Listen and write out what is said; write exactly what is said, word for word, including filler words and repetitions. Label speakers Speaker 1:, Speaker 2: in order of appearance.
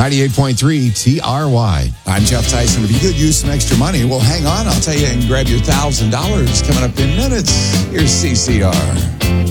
Speaker 1: ninety-eight point three T R Y. I'm Jeff Tyson. If you could use some extra money, well, hang on. I'll tell you and grab your one thousand dollars coming up in minutes. Here's C C R.